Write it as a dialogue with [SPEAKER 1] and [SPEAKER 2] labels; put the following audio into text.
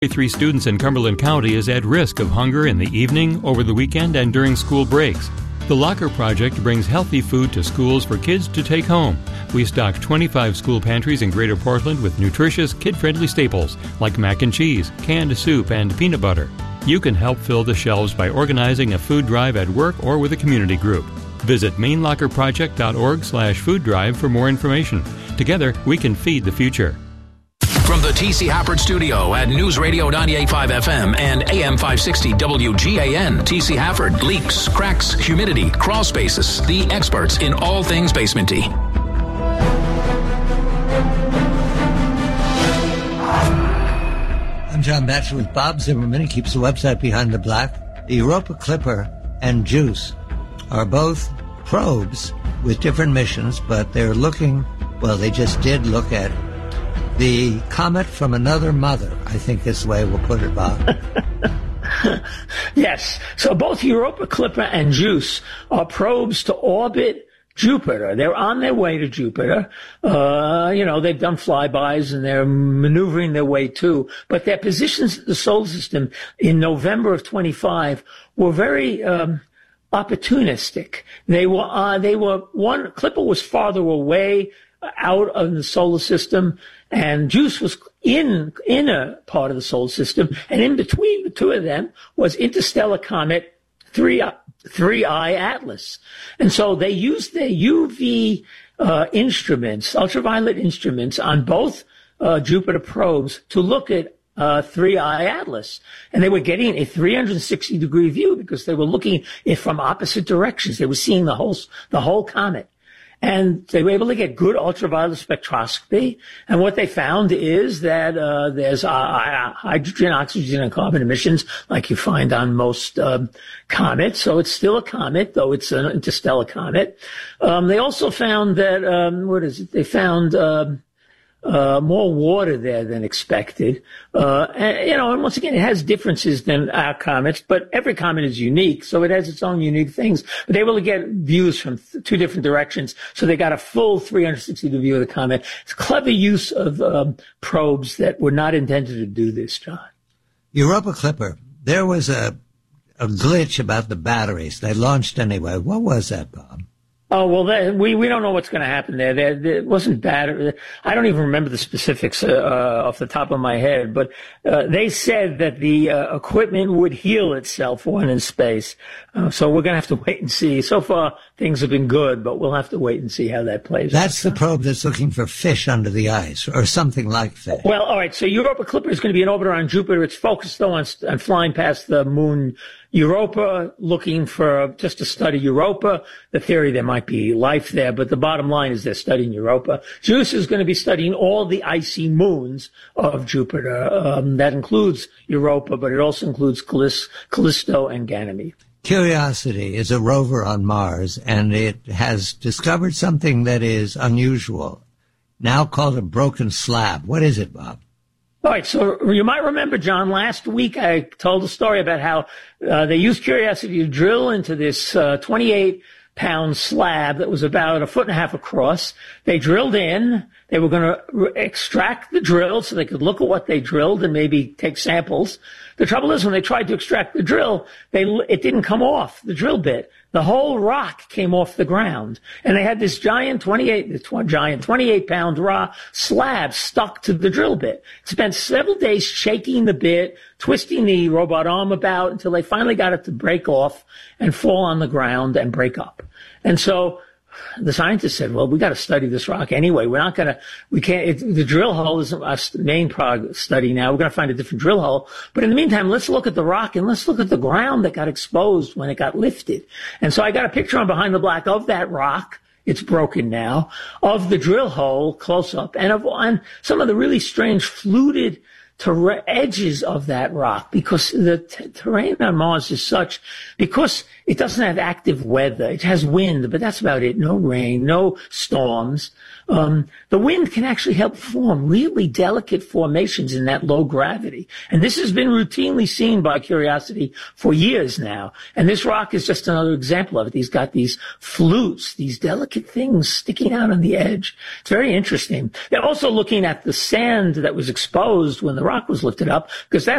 [SPEAKER 1] 3 students in Cumberland County is at risk of hunger in the evening, over the weekend, and during school breaks. The Locker Project brings healthy food to schools for kids to take home. We stock 25 school pantries in Greater Portland with nutritious, kid-friendly staples like mac and cheese, canned soup, and peanut butter. You can help fill the shelves by organizing a food drive at work or with a community group. Visit mainlockerproject.org/food drive for more information. Together, we can feed the future.
[SPEAKER 2] From the T.C. Hafford Studio at News Radio 98.5 FM and AM 560 WGAN, T.C. Hafford, leaks, cracks, humidity, crawl spaces, the experts in all things basement-y.
[SPEAKER 3] I'm John Batchelor with Bob Zimmerman. He keeps the website Behind the Black. The Europa Clipper and JUICE are both probes with different missions, but they're looking, well, they just did look at the comet from another mother, I think is the way we'll put it, Bob.
[SPEAKER 4] Yes. So both Europa Clipper and JUICE are probes to orbit Jupiter. They're on their way to Jupiter. They've done flybys and they're maneuvering their way too. But their positions in the solar system in November of 25 were very opportunistic. They were one Clipper was farther away out of the solar system, and JUICE was in a part of the solar system, and in between the two of them was interstellar comet 3I Atlas. And so they used their UV instruments, ultraviolet instruments, on both Jupiter probes to look at 3I Atlas. And they were getting a 360-degree view because they were looking from opposite directions. They were seeing the whole comet. And they were able to get good ultraviolet spectroscopy. And what they found is that there's hydrogen, oxygen, and carbon emissions like you find on most comets. So it's still a comet, though it's an interstellar comet. They also found that, They found more water there than expected. And once again, it has differences than our comets, but every comet is unique, so it has its own unique things. But they were able to get views from two different directions, so they got a full 360-degree view of the comet. It's a clever use of probes that were not intended to do this, John.
[SPEAKER 3] Europa Clipper, there was a glitch about the batteries. They launched anyway. What was that, Bob?
[SPEAKER 4] Oh, well, we don't know what's going to happen there. It wasn't bad. I don't even remember the specifics off the top of my head, but they said that the equipment would heal itself when in space. So we're going to have to wait and see. So far, things have been good, but we'll have to wait and see how that plays out.
[SPEAKER 3] That's the probe that's looking for fish under the ice or something like that.
[SPEAKER 4] Well, all right. So Europa Clipper is going to be in orbit around Jupiter. It's focused, though, on flying past the moon Europa, looking for just to study Europa. The theory there might be life there, but the bottom line is they're studying Europa. JUICE is going to be studying all the icy moons of Jupiter. That includes Europa, but it also includes Callisto and Ganymede.
[SPEAKER 3] Curiosity is a rover on Mars, and it has discovered something that is unusual, now called a broken slab. What is it, Bob?
[SPEAKER 4] All right, so you might remember, John, last week I told a story about how they used Curiosity to drill into this 28-pound slab that was about 1.5 feet across. They drilled in. They were going to extract the drill so they could look at what they drilled and maybe take samples. The trouble is when they tried to extract the drill, it didn't come off, the drill bit. The whole rock came off the ground. And they had this giant 28-pound raw slab stuck to the drill bit. Spent several days shaking the bit, twisting the robot arm about until they finally got it to break off and fall on the ground and break up. And so the scientists said, well, we got to study this rock anyway. The drill hole isn't our main study now. We're going to find a different drill hole. But in the meantime, let's look at the rock and let's look at the ground that got exposed when it got lifted. And so I got a picture on Behind the Black of that rock. It's broken now, of the drill hole close up and some of the really strange fluted edges of that rock, because the terrain on Mars is such, because it doesn't have active weather. It has wind, but that's about it. No rain, no storms. The wind can actually help form really delicate formations in that low gravity. And this has been routinely seen by Curiosity for years now. And this rock is just another example of it. He's got these flutes, these delicate things sticking out on the edge. It's very interesting. They're also looking at the sand that was exposed when the rock was lifted up, because that's